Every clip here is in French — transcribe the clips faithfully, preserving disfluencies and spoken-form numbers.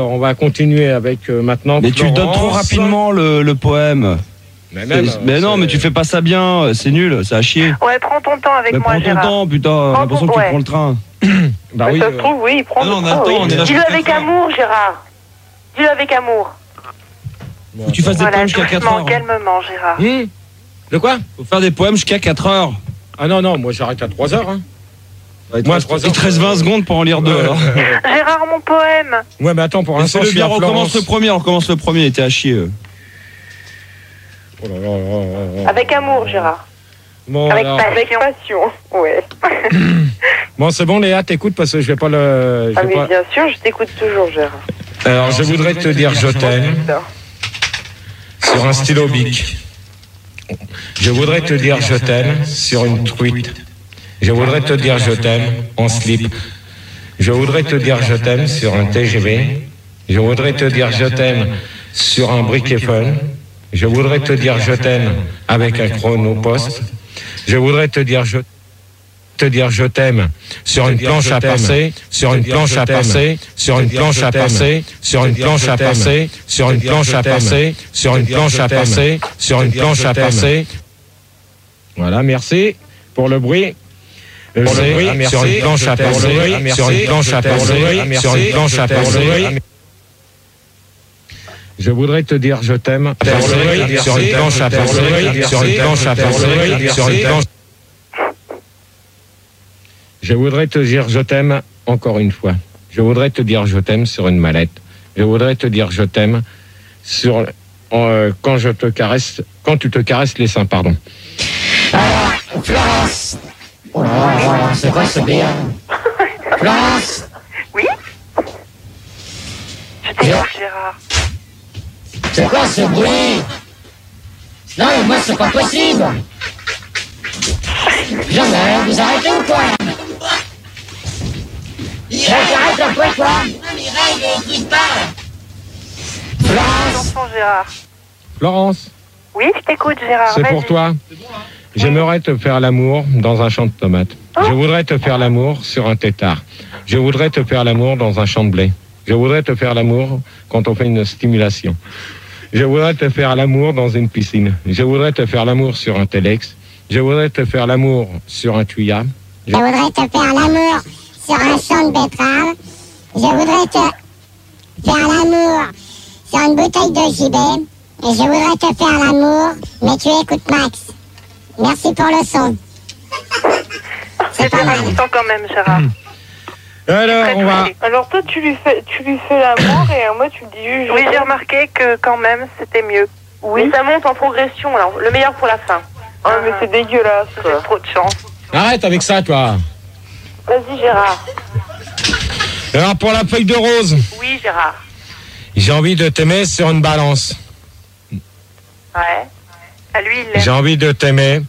On va continuer avec euh, maintenant. Mais tu le donnes trop rapidement le, le poème. Mais, même, mais non, mais tu fais pas ça bien, c'est nul, c'est à chier. Ouais, prends ton temps avec mais moi, prends Gérard. ton temps, putain, j'ai l'impression que ouais. tu prends le train. bah mais oui. ça euh... se trouve, oui, il prend ah non, le on a train. le temps, Oui. on est là Dis-le jusqu'à avec quatre heures. amour, Gérard. Dis-le avec amour. Faut que tu fasses des Voilà, poèmes jusqu'à quatre doucement, heures. calmement, Gérard. Hum de quoi? Faut faire des poèmes jusqu'à quatre heures. Ah non, non, moi j'arrête à trois heures. Hein. Ouais, moi, il te reste vingt secondes pour en lire deux. Alors. Gérard, mon poème. Ouais, mais attends, pour l'instant, le je suis bien, à on recommence Florence. le premier, on recommence le premier, il était à chier. Euh. Oh là là là là là. Avec amour, Gérard. Bon, Avec, alors... avec passion. Ouais. bon, c'est bon, Léa, t'écoutes parce que je vais pas le. Je Ah vais oui, pas... bien sûr, je t'écoute toujours, Gérard. Alors, alors, je voudrais te dire je t'aime sur un stylo bic. Je voudrais te dire je t'aime sur une truite. Je voudrais te dire je t'aime en slip. Je voudrais te dire je t'aime sur un T G V. Je voudrais te dire je t'aime sur un briquet fun. Je voudrais te dire je t'aime avec un chronopost. Je voudrais te dire je te dire je t'aime sur une planche à passer, sur une planche à passer, sur une planche à passer, sur une planche à passer, sur une planche à passer, sur une planche à passer, sur une planche à passer. Voilà, merci pour le bruit. Pour le bruit, sur une planche à passer, sur une planche à passer, sur une planche à passer. Je voudrais te dire je t'aime sur une planche à passer, sur une planche à passer, sur une planche. Je voudrais te dire je t'aime encore une fois. Je voudrais te dire je t'aime sur une mallette. Je voudrais te dire je t'aime sur euh, quand je te caresse, quand tu te caresses les seins, pardon. Alors, Florence. Oh là là, c'est quoi ce bien? Florence. Oui. Je t'écoute, Gérard. C'est quoi ce bruit? Non, mais moi, c'est pas possible. Jamais, vous arrêtez ou quoi? J'arrête un peu, quoi. Mireille, écoute pas. Florence. Attention, Gérard. Florence, Oui, je t'écoute, Gérard. c'est Vas-y. pour toi. J'aimerais te faire l'amour dans un champ de tomates. Je voudrais te faire l'amour sur un tétard. Je voudrais te faire l'amour dans un champ de blé. Je voudrais te faire l'amour quand on fait une stimulation. Je voudrais te faire l'amour dans une piscine. Je voudrais te faire l'amour sur un téléx. Je voudrais te faire l'amour sur un tuyau. Je voudrais te faire l'amour sur un champ de betterave. Je voudrais te faire l'amour sur une bouteille de gibet. Et je voudrais te faire l'amour, mais tu écoutes Max. Merci pour le son. C'est pas mal quand même, Gérard. Alors, on va... Alors toi, tu lui fais, tu lui fais l'amour et moi, tu le dis... Je Oui, j'ai remarqué que quand même, c'était mieux. Oui. Mais ça monte en progression, alors. Le meilleur pour la fin. Ah, mais c'est dégueulasse, quoi. C'est trop de chance. Arrête avec ça, toi. Vas-y, Gérard. Alors, pour la feuille de rose, Oui, Gérard. j'ai envie de t'aimer sur une balance. Ouais. À lui, il l'aime. J'ai envie de t'aimer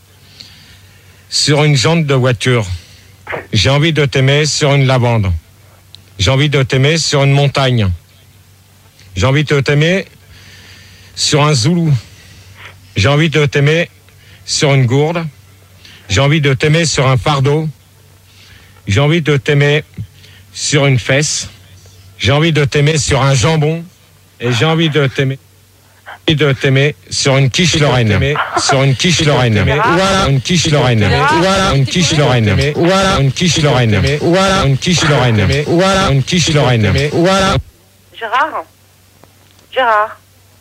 sur une jante de voiture. J'ai envie de t'aimer sur une lavande. J'ai envie de t'aimer sur une montagne. J'ai envie de t'aimer sur un zoulou. J'ai envie de t'aimer sur une gourde. J'ai envie de t'aimer sur un fardeau. J'ai envie de t'aimer sur une fesse. J'ai envie de t'aimer sur un jambon. Et j'ai envie de t'aimer de t'aimer sur une quiche Lorraine. Sur une quiche Lorraine. Voilà une quiche Lorraine. Voilà une quiche Lorraine. Voilà une quiche Lorraine. Voilà une quiche Lorraine. Voilà une quiche Lorraine. Voilà. Gérard Gérard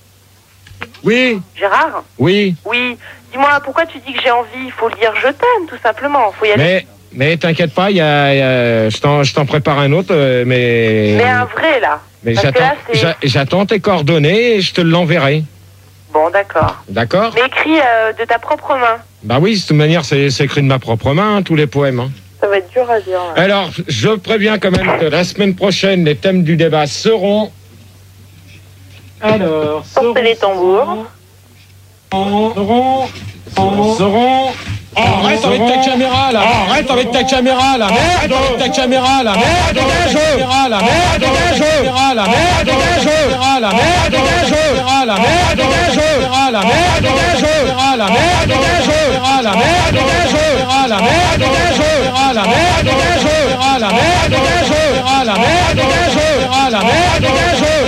Oui. Gérard Oui. Oui. Dis-moi, pourquoi tu dis que j'ai envie? Il faut le dire je t'aime, tout simplement. Faut y aller. Mais, mais t'inquiète pas, il y a, il y a- je t'en, je t'en prépare un autre, euh, mais. Mais un vrai, là. Mais Parce que j'attends, là, c'est- j'a- j'attends tes coordonnées et je te l'enverrai. Bon, d'accord. D'accord? Mais écrit euh, de ta propre main. Bah oui, de toute manière, c'est, c'est écrit de ma propre main, hein, tous les poèmes. Hein. Ça va être dur à dire. Ouais. Alors, je préviens quand même que la semaine prochaine, les thèmes du débat seront. Alors, Portez les tambours. seront. seront. Oh, arrête avec ta caméra là! Oh, arrête avec ta caméra là! Merde avec ta caméra là! Merde dégage! Caméra là! Merde dégage! Caméra là! Merde dégage! Caméra là! Merde dégage! Caméra là! Merde dégage! Caméra là! Merde dégage! Caméra là! Merde dégage! Caméra là! Merde dégage! Caméra là! Merde dégage! Caméra là! Merde dégage! Caméra là! Merde dégage! Caméra là! Merde dégage! Caméra là! Merde dégage!